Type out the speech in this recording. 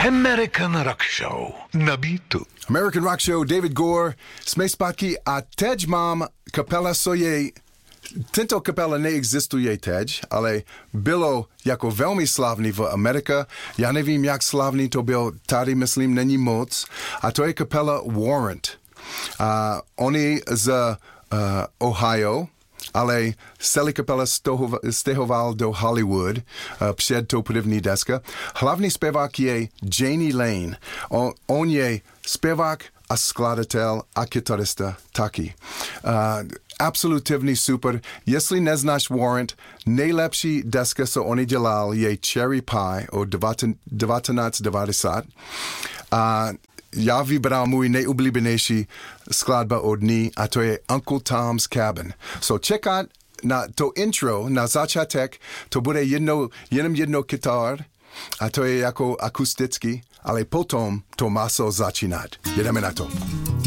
American Rock Show na Beatu. American Rock Show, David Gore, jsme zpátky a teď mám kapela Soje. Tento kapela neexistuje teď, ale bylo jako velmi slavný v Americe. Já nevím, jak slavný to byl tady, myslím, není moc. A to je kapela Warrant. Oni z Ohio, ale celý kapela stěhoval do Hollywood před tou první deska. Hlavní zpěvák je Jani Lane. On je zpěvák a skladatel a kytarista taky. Absolutivní super. Jestli neznáš Warrant, nejlepší deska, co oni dělal, je Cherry Pie od 1990. Já vybral můj nejoblíbenější skladba od ní a to je Uncle Tom's Cabin. So čekat na to intro, na začátek, to bude jenom jedno kytar a to je jako akustický, ale potom to maso začínat. Jedeme na to.